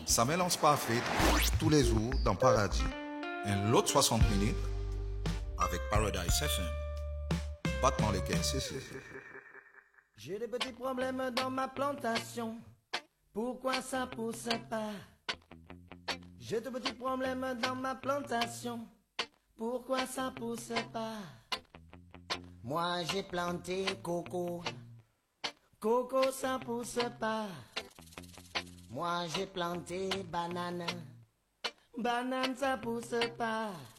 Ça mélange parfait tous les jours dans Paradis. Un lot 60 minutes avec Paradise FM. Battement les caisses. J'ai des petits problèmes dans ma plantation. Pourquoi ça pousse pas? J'ai de petits problèmes dans ma plantation. Pourquoi ça pousse pas? Moi j'ai planté coco. Coco ça pousse pas. Moi j'ai planté banane. Banane ça pousse pas.